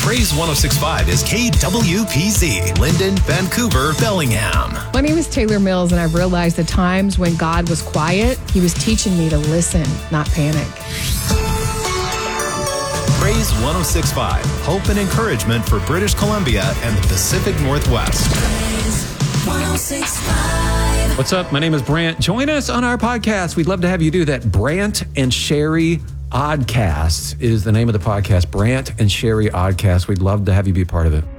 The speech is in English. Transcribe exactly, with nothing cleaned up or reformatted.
Praise one oh six point five is K W P Z, Linden, Vancouver, Bellingham. My name is Taylor Mills, and I've realized the times when God was quiet, he was teaching me to listen, not panic. Praise one oh six point five, hope and encouragement for British Columbia and the Pacific Northwest. Praise one oh six point five. What's up? My name is Brant. Join us on our podcast. We'd love to have you do that. Brant and Sherry Oddcast is the name of the podcast. Brant and Sherry Oddcast. We'd love to have you be a part of it.